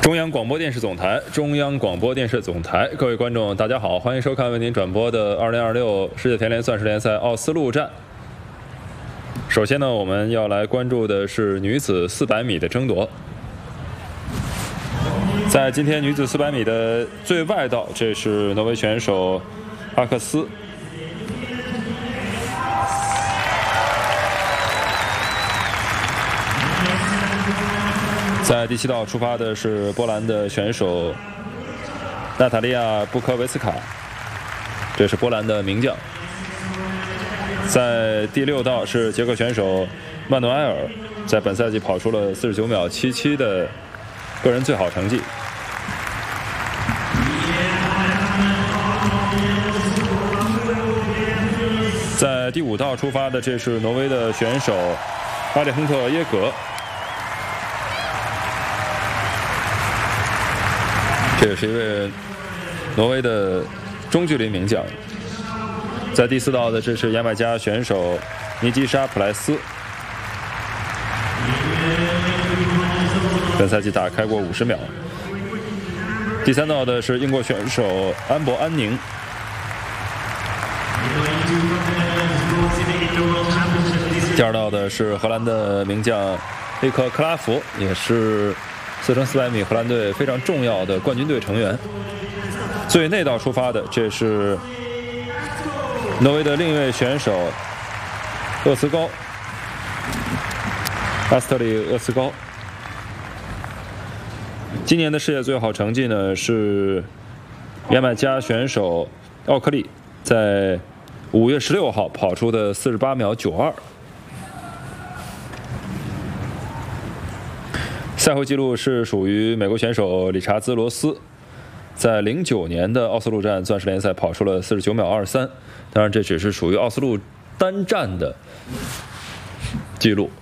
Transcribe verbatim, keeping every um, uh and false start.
中央广播电视总台，中央广播电视总台，各位观众，大家好，欢迎收看为您转播的二零二六世界田联钻石联赛奥斯陆站。首先呢，我们要来关注的是女子四百米的争夺。在今天女子四百米的最外道，这是挪威选手阿克斯。 在第七道出发的是波兰的选手娜塔莉亚·布科维斯卡，这是波兰的名将。在第六道是捷克选手曼努埃尔，在本赛季跑出了四十九秒七七的个人最好成绩。在第五道出发的这是挪威的选手阿里亨特·耶格。 这也是一位挪威的中距离名将。在第四道的这是牙买加选手尼基沙·普莱斯，本赛季打开过五十秒。第三道的是英国选手安博安宁。第二道的是荷兰的名将利克克拉福，也是 四乘四百米荷兰队非常重要的冠军队成员。最内道出发的，这是挪威的另一位选手厄斯高，阿斯特里厄斯高。今年的世界最好成绩呢是牙买加选手奥克利在五月十六号跑出的四十八秒九二。 赛后纪录是属于美国选手理查兹·罗斯，在零九年的奥斯陆站钻石联赛跑出了四十九秒二三，当然这只是属于奥斯陆单站的记录。